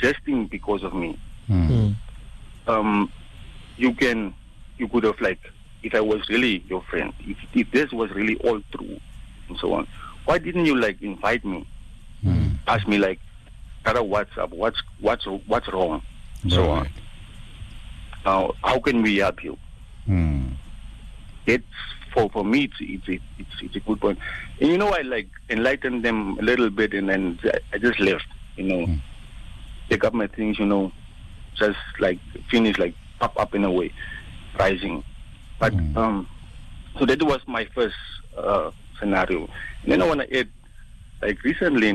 jesting because of me. Mm. You could have, like, if I was really your friend, if this was really all true and so on, why didn't you, like, invite me? Ask me, like, Tara, what's up? What's wrong? So on. How can we help you? It's for me. It's a good point. And I, like, enlightened them a little bit, and then I just left. Pick up my things. Just like finish, like up in a way, rising. But so that was my first scenario. And then I want to add, like, recently,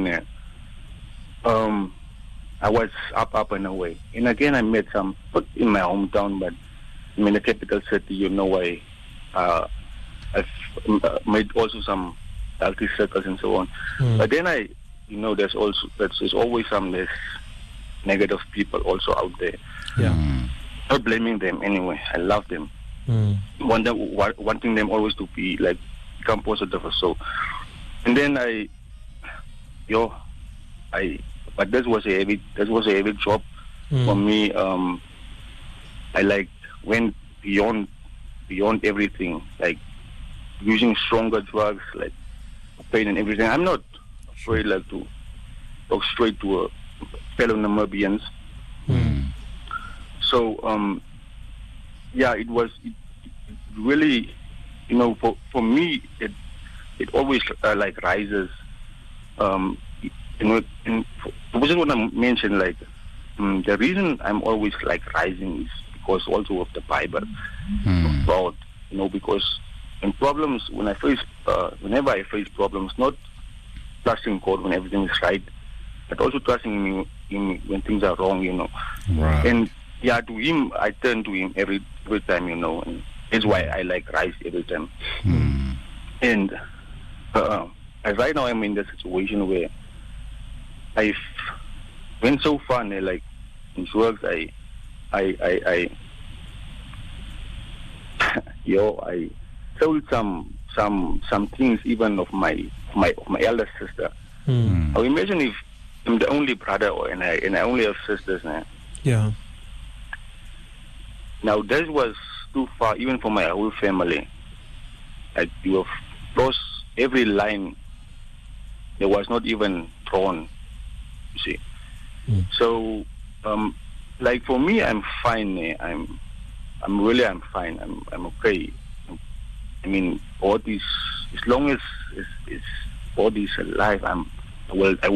I was up and away. And again, I met some, not in my hometown, but in the capital city. I've made also some healthy circles and so on. But then there's always some negative people also out there. Yeah. Not blaming them anyway. I love them. Wanting them always to be, like, become positive or so. And then but this was a heavy job for me. I, like, went beyond everything, like using stronger drugs, like pain and everything. I'm not afraid, like, to talk straight to a fellow Namibians. So it really, for me, it always like rises. And which is what I mentioned, like, the reason I'm always, like, rising is because also of the Bible. About, because in problems, whenever I face problems, not trusting God when everything is right, but also trusting him when things are wrong, Right. And to him, I turn to him every time, and that's why I, like, rise every time. And as right now, I'm in the situation where I've went so far, like, in drugs, I told some things even of my elder sister. Now imagine if I'm the only brother, and I only have sisters now. Yeah. Now this was too far, even for my whole family. Like, you have lost every line. There was not even drawn. You see. So, like, for me, I'm fine. I'm fine. I'm okay. I mean, God is, as long as God is alive, I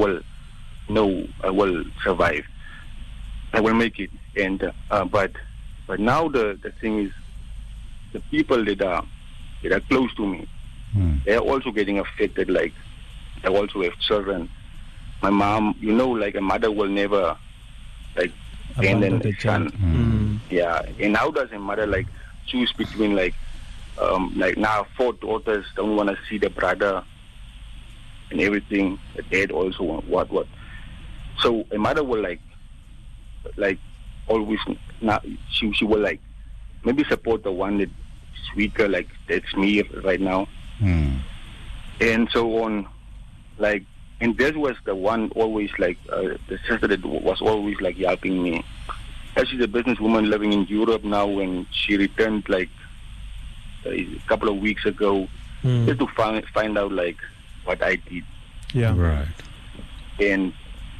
will survive. I will make it. And but now the thing is, the people that are close to me, they are also getting affected. Like, I also have children. My mom, like, a mother will never, like, abandon a son. Yeah. And how does a mother, like, choose between, like now 4 daughters don't want to see the brother and everything. The dad also what. So a mother will, like always, now she will, like, maybe support the one that's weaker, like that's me right now, and so on. Like, and that was the one always, like, the sister that was always, like, helping me. She's a businesswoman living in Europe now, and she returned, like, a couple of weeks ago, just to find out, like, what I did. Yeah. Right. And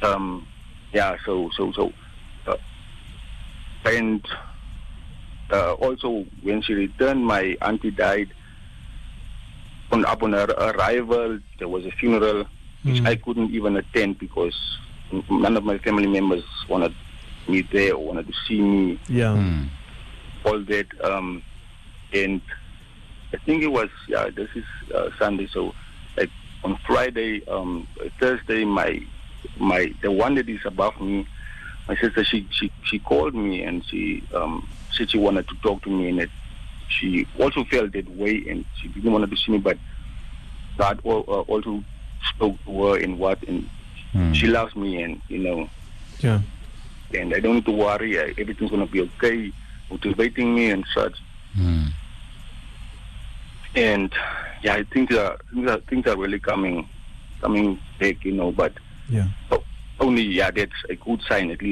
and also when she returned, my auntie died. Upon her arrival, there was a funeral which I couldn't even attend because none of my family members wanted me there or wanted to see me. Yeah. All that, and I think it was this is Sunday, so, like, on Friday, Thursday, the one that is above me, my sister, she called me and she said she wanted to talk to me, and that she also felt that way, and she didn't want to see me, but God also spoke to her and she loves me, and Yeah. and I don't need to worry. Everything's gonna be okay, motivating me and such. And I think things are really coming back, but Yeah. only that's a good sign at least.